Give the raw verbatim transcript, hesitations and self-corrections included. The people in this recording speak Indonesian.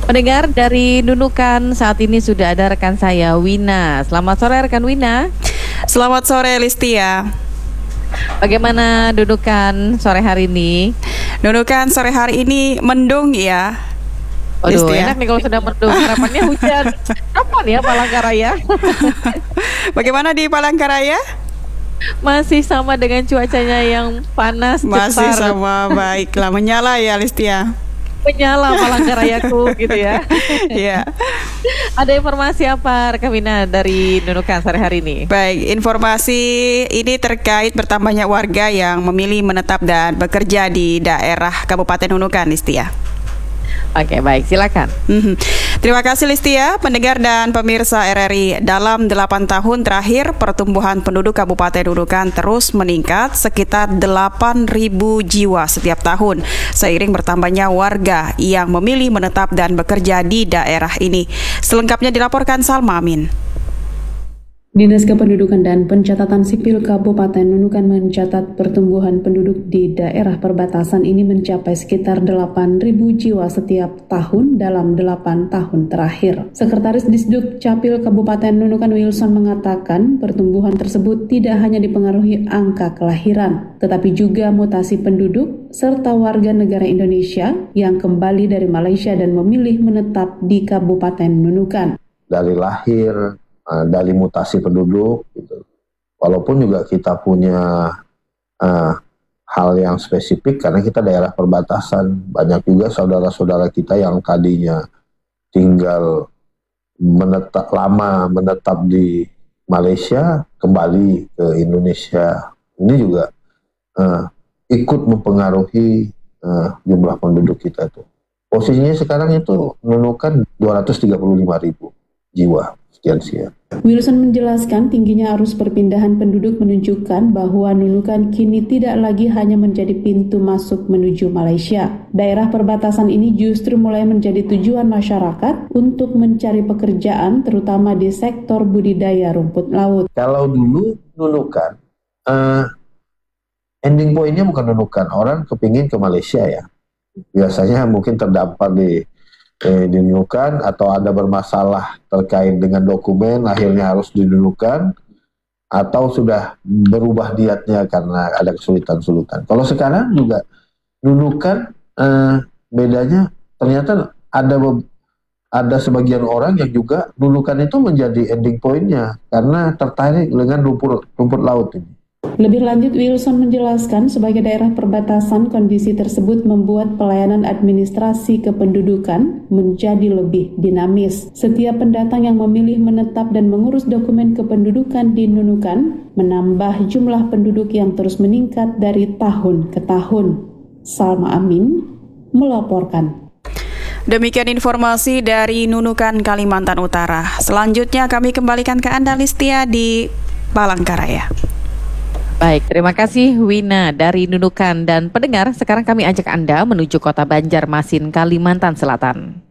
Pendengar dari Nunukan, saat ini sudah ada rekan saya Wina. Selamat sore rekan Wina. Selamat sore Listia. Bagaimana Nunukan sore hari ini? Nunukan sore hari ini mendung ya. Waduh, enak nih kalau sudah mendung. Harapannya hujan. Kapan ya Palangkaraya? Bagaimana di Palangkaraya? Masih sama dengan cuacanya yang panas. Masih cetar. sama, baiklah, menyala ya Listia. Menyala Palangkarayaku gitu ya. Iya. Ada informasi apa rekan Wina dari Nunukan sore hari ini? Baik, informasi ini terkait bertambahnya warga yang memilih menetap dan bekerja di daerah Kabupaten Nunukan, Listia. Oke, baik, silakan. Mm-hmm. Terima kasih Listia, pendengar dan pemirsa R R I. Dalam delapan tahun terakhir, pertumbuhan penduduk Kabupaten Nunukan terus meningkat sekitar delapan ribu jiwa setiap tahun, seiring bertambahnya warga yang memilih menetap dan bekerja di daerah ini. Selengkapnya dilaporkan Salma Amin. Dinas Kependudukan dan Pencatatan Sipil Kabupaten Nunukan mencatat pertumbuhan penduduk di daerah perbatasan ini mencapai sekitar delapan ribu jiwa setiap tahun dalam delapan tahun terakhir. Sekretaris Disduk Capil Kabupaten Nunukan Wilson mengatakan pertumbuhan tersebut tidak hanya dipengaruhi angka kelahiran, tetapi juga mutasi penduduk serta warga negara Indonesia yang kembali dari Malaysia dan memilih menetap di Kabupaten Nunukan. Dari lahir, dari mutasi penduduk, gitu. Walaupun juga kita punya uh, hal yang spesifik karena kita daerah perbatasan, banyak juga saudara-saudara kita yang tadinya tinggal menetap lama menetap di Malaysia kembali ke Indonesia. Ini juga uh, ikut mempengaruhi uh, jumlah penduduk kita itu. Posisinya sekarang itu Nunukan dua ratus tiga puluh lima ribu jiwa. Sekian-sekian. Wilson menjelaskan tingginya arus perpindahan penduduk menunjukkan bahwa Nunukan kini tidak lagi hanya menjadi pintu masuk menuju Malaysia. Daerah perbatasan ini justru mulai menjadi tujuan masyarakat untuk mencari pekerjaan, terutama di sektor budidaya rumput laut. Kalau dulu Nunukan, uh, ending point-nya bukan Nunukan, orang kepingin ke Malaysia ya. Biasanya mungkin terdampar di Eh, dinunukan atau ada bermasalah terkait dengan dokumen akhirnya harus dinunukan atau sudah berubah niatnya karena ada kesulitan-kesulitan. Kalau sekarang juga nunukan eh, bedanya ternyata ada ada sebagian orang yang juga nunukan itu menjadi ending point-nya karena tertarik dengan rumput rumput laut ini. Lebih lanjut, Wilson menjelaskan sebagai daerah perbatasan, kondisi tersebut membuat pelayanan administrasi kependudukan menjadi lebih dinamis. Setiap pendatang yang memilih menetap dan mengurus dokumen kependudukan di Nunukan menambah jumlah penduduk yang terus meningkat dari tahun ke tahun. Salma Amin melaporkan. Demikian informasi dari Nunukan, Kalimantan Utara. Selanjutnya kami kembalikan ke Anda Listia di Palangkaraya. Baik, terima kasih Wina dari Nunukan. Dan pendengar, sekarang kami ajak Anda menuju kota Banjarmasin, Kalimantan Selatan.